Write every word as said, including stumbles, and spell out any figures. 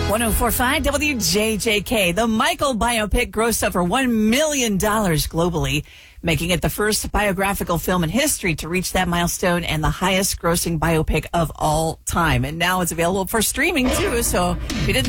one oh four point five W J J K. The Michael biopic grossed over one million dollars globally, making it the first biographical film in history to reach that milestone and the highest grossing biopic of all time. And now it's available for streaming, too. So if you didn't